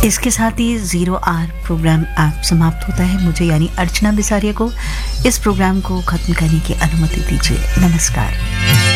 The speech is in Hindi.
इसके साथ ही 0 आवर प्रोग्राम आप समाप्त होता है। मुझे यानी अर्चना बिसारिया को इस प्रोग्राम को ख़त्म करने की अनुमति दीजिए। नमस्कार।